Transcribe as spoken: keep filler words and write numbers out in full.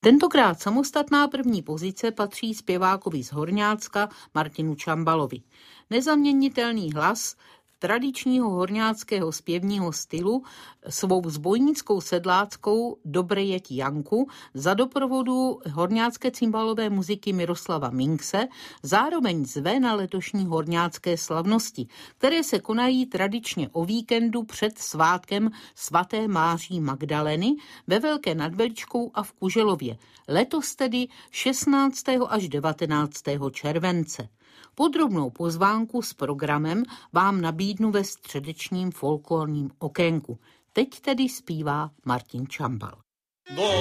Tentokrát samostatná první pozice patří zpěvákovi z Horňácka Martinu Čambalovi. Nezaměnitelný hlas tradičního horňáckého zpěvního stylu svou zbojnickou sedláckou Dobre jeť Janku za doprovodu horňácké cymbalové muziky Miroslava Minkse zároveň zve na letošní horňácké slavnosti, které se konají tradičně o víkendu před svátkem svaté Máří Magdaleny ve Velké nad Veličkou a v Kuželově, letos tedy šestnáctého až devatenáctého července. Podrobnou pozvánku s programem vám nabídnu ve středečním folklorním okénku. Teď tedy zpívá Martin Čambal.